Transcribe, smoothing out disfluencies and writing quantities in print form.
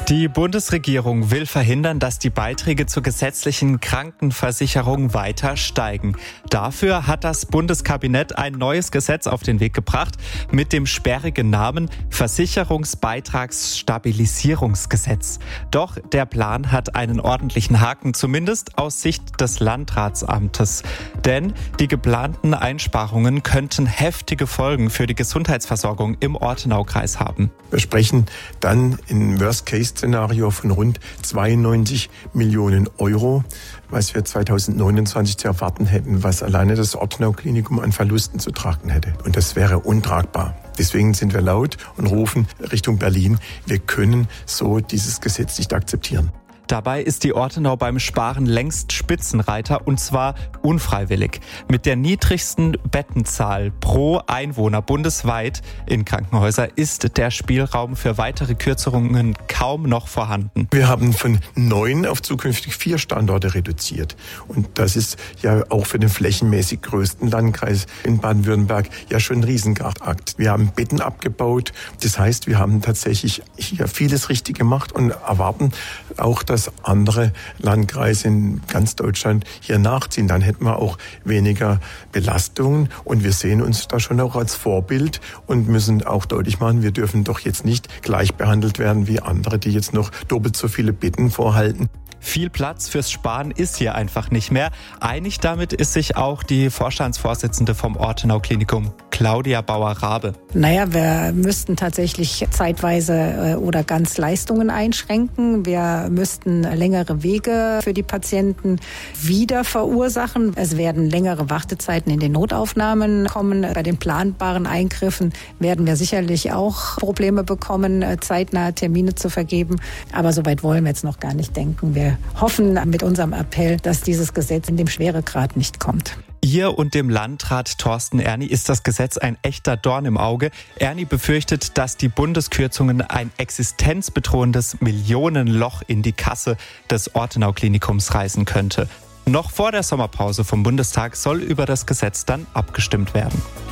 Die Bundesregierung will verhindern, dass die Beiträge zur gesetzlichen Krankenversicherung weiter steigen. Dafür hat das Bundeskabinett ein neues Gesetz auf den Weg gebracht mit dem sperrigen Namen Versicherungsbeitragsstabilisierungsgesetz. Doch der Plan hat einen ordentlichen Haken, zumindest aus Sicht des Landratsamtes. Denn die geplanten Einsparungen könnten heftige Folgen für die Gesundheitsversorgung im Ortenaukreis haben. Wir sprechen dann im Worst-Case-Szenario von rund 92 Millionen Euro, was wir 2029 zu erwarten hätten, was alleine das Ortenau-Klinikum an Verlusten zu tragen hätte. Und das wäre untragbar. Deswegen sind wir laut und rufen Richtung Berlin, wir können so dieses Gesetz nicht akzeptieren. Dabei ist die Ortenau beim Sparen längst Spitzenreiter, und zwar unfreiwillig. Mit der niedrigsten Bettenzahl pro Einwohner bundesweit in Krankenhäusern ist der Spielraum für weitere Kürzungen kaum noch vorhanden. Wir haben von 9 auf zukünftig 4 Standorte reduziert. Und das ist ja auch für den flächenmäßig größten Landkreis in Baden-Württemberg ja schon ein Riesenakt. Wir haben Betten abgebaut. Das heißt, wir haben tatsächlich hier vieles richtig gemacht und erwarten auch, dass andere Landkreise in ganz Deutschland hier nachziehen. Dann hätten wir auch weniger Belastungen und wir sehen uns da schon auch als Vorbild und müssen auch deutlich machen, wir dürfen doch jetzt nicht gleich behandelt werden wie andere, die jetzt noch doppelt so viele Betten vorhalten. Viel Platz fürs Sparen ist hier einfach nicht mehr. Einig damit ist sich auch die Vorstandsvorsitzende vom Ortenau-Klinikum, Claudia Bauer-Rabe. Wir müssten tatsächlich zeitweise oder ganz Leistungen einschränken. Wir müssten längere Wege für die Patienten wieder verursachen. Es werden längere Wartezeiten in den Notaufnahmen kommen. Bei den planbaren Eingriffen werden wir sicherlich auch Probleme bekommen, zeitnah Termine zu vergeben. Aber so weit wollen wir jetzt noch gar nicht denken. Wir hoffen mit unserem Appell, dass dieses Gesetz in dem Schweregrad nicht kommt. Ihr und dem Landrat Thorsten Erni ist das Gesetz ein echter Dorn im Auge. Erni befürchtet, dass die Bundeskürzungen ein existenzbedrohendes Millionenloch in die Kasse des Ortenau-Klinikums reißen könnte. Noch vor der Sommerpause vom Bundestag soll über das Gesetz dann abgestimmt werden.